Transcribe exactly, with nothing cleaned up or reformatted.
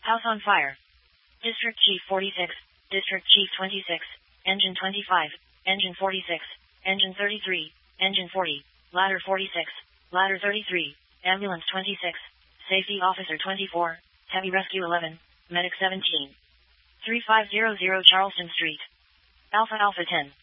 House on fire. District Chief forty-six, District Chief twenty-six, Engine twenty-five, Engine forty-six, Engine thirty-three, Engine forty, Ladder forty-six, Ladder thirty-three, Ambulance twenty-six, Safety Officer twenty-four, Heavy Rescue eleven, Medic seventeen. thirty-five hundred Charleston Street. Alpha Alpha ten.